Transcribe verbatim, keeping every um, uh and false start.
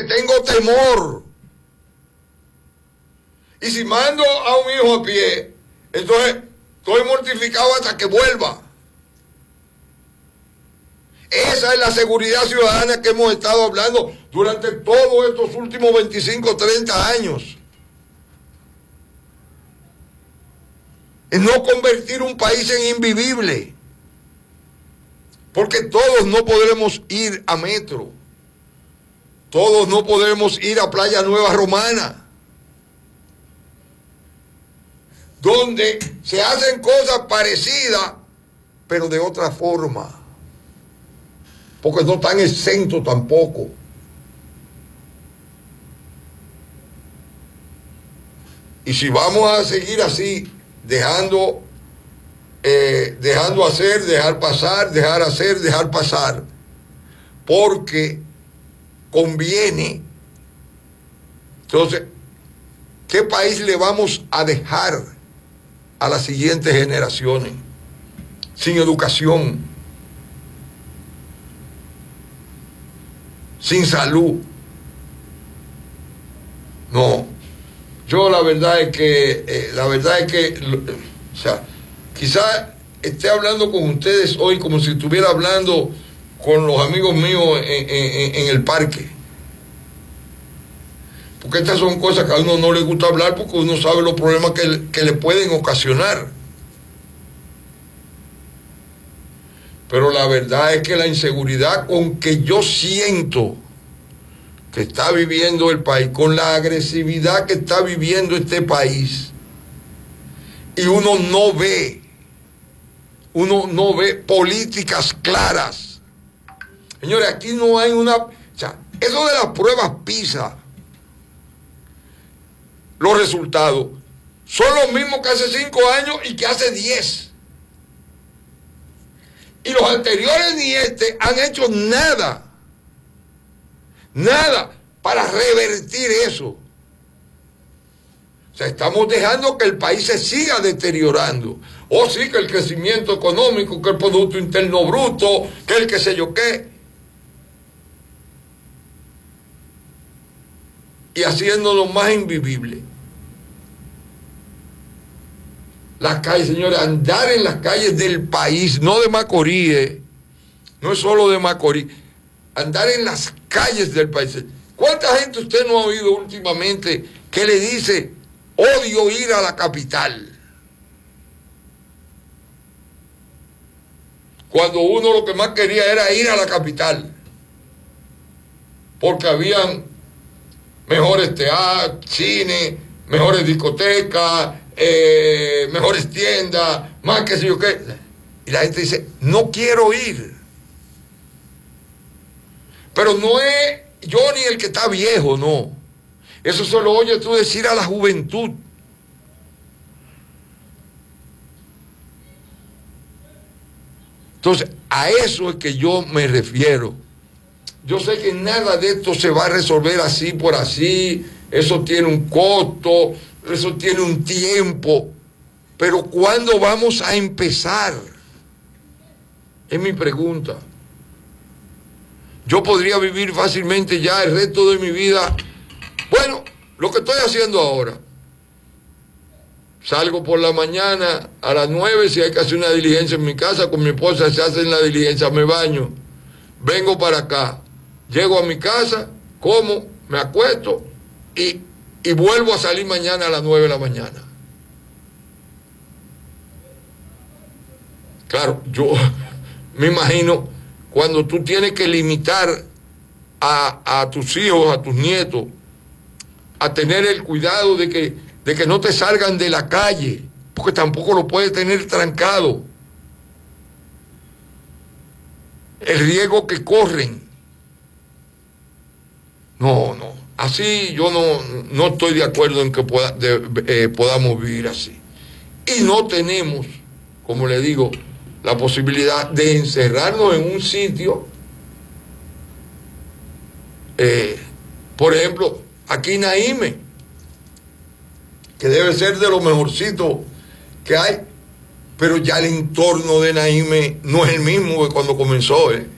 tengo temor. Y si mando a un hijo a pie, entonces estoy mortificado hasta que vuelva. Esa es la seguridad ciudadana que hemos estado hablando durante todos estos últimos veinticinco, treinta años. Es no convertir un país en invivible. Porque todos no podremos ir a metro. Todos no podremos ir a Playa Nueva Romana, donde se hacen cosas parecidas, pero de otra forma. Porque no están exentos tampoco. Y si vamos a seguir así, dejando, eh, dejando hacer, dejar pasar, dejar hacer, dejar pasar, porque conviene, entonces, ¿qué país le vamos a dejar a las siguientes generaciones? Sin educación, sin salud. No, yo la verdad es que, eh, la verdad es que, o sea, quizás esté hablando con ustedes hoy como si estuviera hablando con los amigos míos en, en, en el parque. Porque estas son cosas que a uno no le gusta hablar porque uno sabe los problemas que, que le pueden ocasionar. Pero la verdad es que la inseguridad con que yo siento que está viviendo el país, con la agresividad que está viviendo este país, y uno no ve, uno no ve políticas claras. Señores, aquí no hay una... O sea, eso de las pruebas PISA, los resultados, son los mismos que hace cinco años y que hace diez. Y los anteriores ni este han hecho nada, nada para revertir eso. O sea, estamos dejando que el país se siga deteriorando. O sí, que el crecimiento económico, que el Producto Interno Bruto, que el qué sé yo qué. Y haciéndolo más invivible. Las calles, señores, andar en las calles del país, no de Macorís, eh, no es solo de Macorís, andar en las calles del país. ¿Cuánta gente usted no ha oído últimamente que le dice, odio ir a la capital? Cuando uno lo que más quería era ir a la capital, porque habían mejores teatros, cine, mejores discotecas, eh, mejores tiendas, más que sé yo qué. Y la gente dice, no quiero ir. Pero no es yo ni el que está viejo, no. Eso se lo oyes tú decir a la juventud. Entonces, a eso es que yo me refiero. Yo sé que nada de esto se va a resolver así por así. Eso tiene un costo, eso tiene un tiempo. Pero ¿cuándo vamos a empezar? Es mi pregunta. Yo podría vivir fácilmente ya el resto de mi vida. Bueno, lo que estoy haciendo ahora. Salgo por la mañana a las nueve, si hay que hacer una diligencia en mi casa, con mi esposa se hace la diligencia, me baño, vengo para acá, llego a mi casa, como, me acuesto y, y vuelvo a salir mañana a las nueve de la mañana. Claro, yo me imagino cuando tú tienes que limitar a, a tus hijos, a tus nietos, a tener el cuidado de que, de que no te salgan de la calle, porque tampoco lo puedes tener trancado. El riesgo que corren. No, no. Así yo no, no estoy de acuerdo en que pueda, de, eh, podamos vivir así. Y no tenemos, como le digo, la posibilidad de encerrarnos en un sitio. Eh, por ejemplo, aquí Naíme, que debe ser de lo mejorcito que hay, pero ya el entorno de Naíme no es el mismo que cuando comenzó, ¿eh?